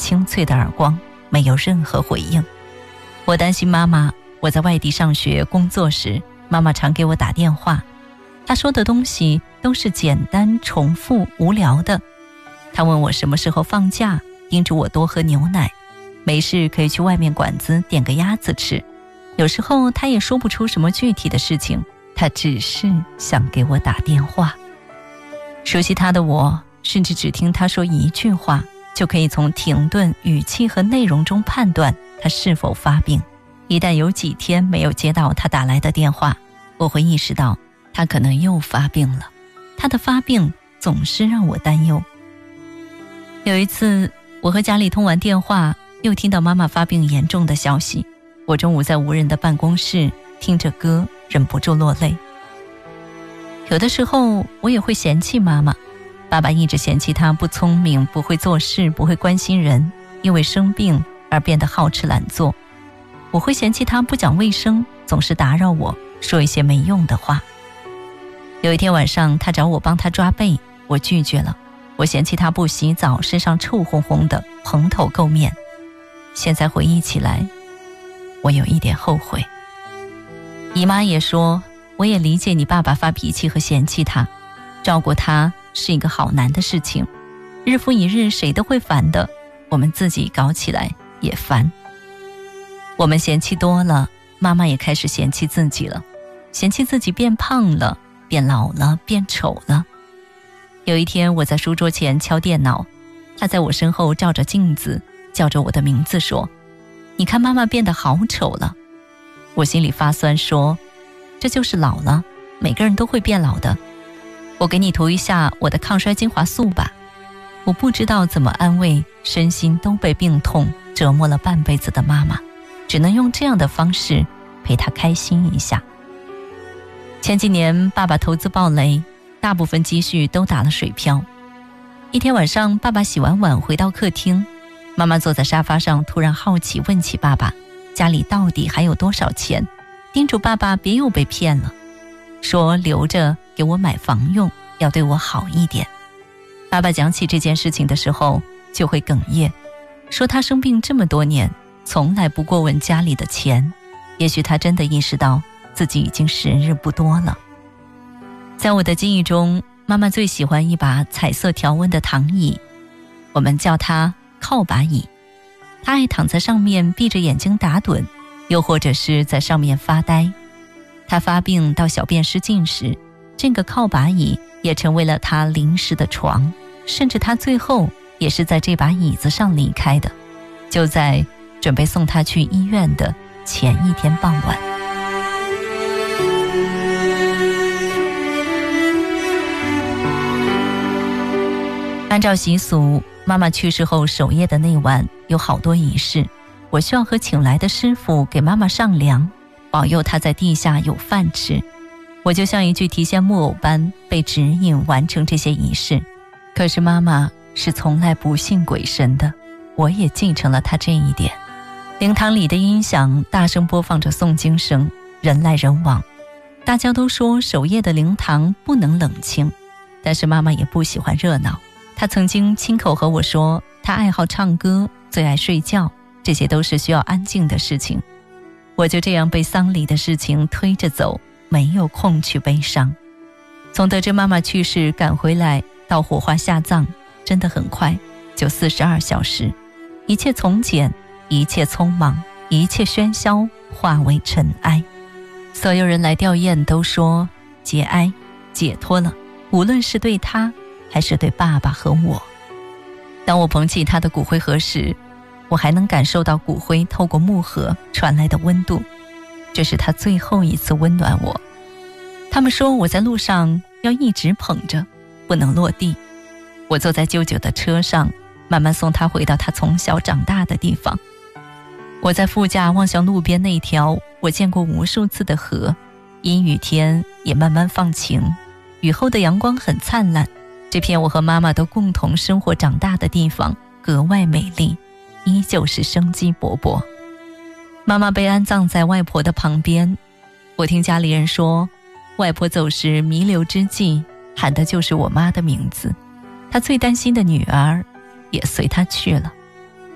清脆的耳光，没有任何回应。我担心妈妈，我在外地上学工作时，妈妈常给我打电话，她说的东西都是简单重复无聊的。她问我什么时候放假，叮嘱我多喝牛奶，没事可以去外面馆子点个鸭子吃。有时候她也说不出什么具体的事情，她只是想给我打电话。熟悉她的我，甚至只听她说一句话，就可以从停顿、语气和内容中判断她是否发病。一旦有几天没有接到她打来的电话，我会意识到她可能又发病了。她的发病总是让我担忧。有一次，我和家里通完电话，又听到妈妈发病严重的消息。我中午在无人的办公室听着歌，忍不住落泪。有的时候我也会嫌弃妈妈，爸爸一直嫌弃她不聪明，不会做事，不会关心人，因为生病而变得好吃懒做。我会嫌弃她不讲卫生，总是打扰我，说一些没用的话。有一天晚上，她找我帮她抓背，我拒绝了。我嫌弃她不洗澡，身上臭烘烘的，蓬头垢面。现在回忆起来，我有一点后悔。姨妈也说，我也理解你爸爸发脾气和嫌弃他，照顾他是一个好难的事情，日复一日谁都会烦的，我们自己搞起来也烦。我们嫌弃多了，妈妈也开始嫌弃自己了，嫌弃自己变胖了，变老了，变丑了。有一天我在书桌前敲电脑，她在我身后照着镜子，叫着我的名字说，你看妈妈变得好丑了。我心里发酸说，这就是老了，每个人都会变老的。我给你涂一下我的抗衰精华素吧。我不知道怎么安慰身心都被病痛折磨了半辈子的妈妈，只能用这样的方式陪她开心一下。前几年爸爸投资暴雷，大部分积蓄都打了水漂。一天晚上，爸爸洗完碗回到客厅，妈妈坐在沙发上，突然好奇问起爸爸家里到底还有多少钱，叮嘱爸爸别又被骗了，说留着给我买房用，要对我好一点。爸爸讲起这件事情的时候就会哽咽，说他生病这么多年从来不过问家里的钱，也许他真的意识到自己已经时日不多了。在我的记忆中，妈妈最喜欢一把彩色条纹的躺椅，我们叫它靠把椅。她爱躺在上面闭着眼睛打盹，又或者是在上面发呆。她发病到小便失禁时，这个靠把椅也成为了她临时的床，甚至她最后也是在这把椅子上离开的，就在准备送她去医院的前一天傍晚。按照习俗，妈妈去世后守夜的那晚有好多仪式，我需要和请来的师傅给妈妈上梁，保佑她在地下有饭吃。我就像一具提线木偶般被指引完成这些仪式。可是妈妈是从来不信鬼神的，我也继承了她这一点。灵堂里的音响大声播放着诵经声，人来人往。大家都说守夜的灵堂不能冷清，但是妈妈也不喜欢热闹。她曾经亲口和我说，她爱好唱歌，最爱睡觉，这些都是需要安静的事情。我就这样被丧礼的事情推着走，没有空去悲伤。从得知妈妈去世赶回来到火化下葬，真的很快，就42小时。一切从简，一切匆忙，一切喧嚣化为尘埃。所有人来吊唁都说节哀，解脱了，无论是对她还是对爸爸和我。当我捧起他的骨灰盒时，我还能感受到骨灰透过木盒传来的温度，这是他最后一次温暖我。他们说我在路上要一直捧着，不能落地。我坐在舅舅的车上，慢慢送他回到他从小长大的地方。我在副驾望向路边那条我见过无数次的河，阴雨天也慢慢放晴，雨后的阳光很灿烂。这片我和妈妈都共同生活长大的地方格外美丽，依旧是生机勃勃。妈妈被安葬在外婆的旁边，我听家里人说，外婆走时弥留之际喊的就是我妈的名字，她最担心的女儿也随她去了。